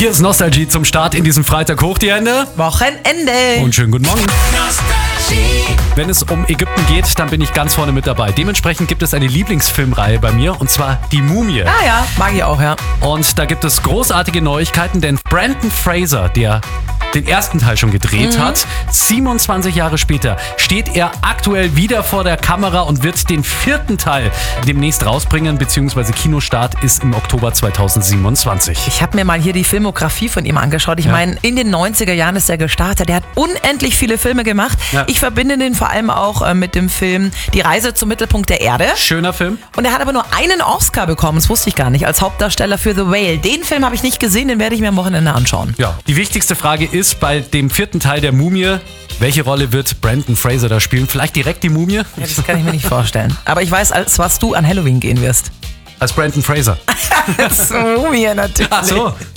Hier ist Nostalgie zum Start in diesem Freitag. Hoch die Hände. Wochenende. Und schönen guten Morgen. Wenn es um Ägypten geht, dann bin ich ganz vorne mit dabei. Dementsprechend gibt es eine Lieblingsfilmreihe bei mir, und zwar Die Mumie. Ah ja, mag ich auch, ja. Und da gibt es großartige Neuigkeiten, denn Brendan Fraser, der den ersten Teil schon gedreht hat, 27 Jahre später steht er aktuell wieder vor der Kamera und wird den vierten Teil demnächst rausbringen, beziehungsweise Kinostart ist im Oktober 2027. Ich habe mir mal hier die Filmografie von ihm angeschaut. Ich meine, in den 90er Jahren ist er gestartet. Er hat unendlich viele Filme gemacht. Ja. Ich verbinde den vor allem auch mit dem Film Die Reise zum Mittelpunkt der Erde. Schöner Film. Und er hat aber nur einen Oscar bekommen, das wusste ich gar nicht, als Hauptdarsteller für The Whale. Den Film habe ich nicht gesehen, den werde ich mir am Wochenende anschauen. Ja, die wichtigste Frage ist bei dem vierten Teil der Mumie, welche Rolle wird Brendan Fraser da spielen? Vielleicht direkt die Mumie? Ja, das kann ich mir nicht vorstellen. Aber ich weiß, als was du an Halloween gehen wirst. Als Brendan Fraser. Als Mumie natürlich. Ach so.